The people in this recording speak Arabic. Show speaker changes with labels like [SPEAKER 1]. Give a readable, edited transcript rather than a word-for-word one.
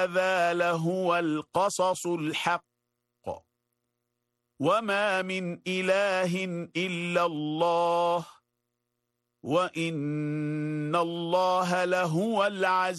[SPEAKER 1] هذا لهو القصص الحق وما من إله إلا الله وإن الله لهو العزيز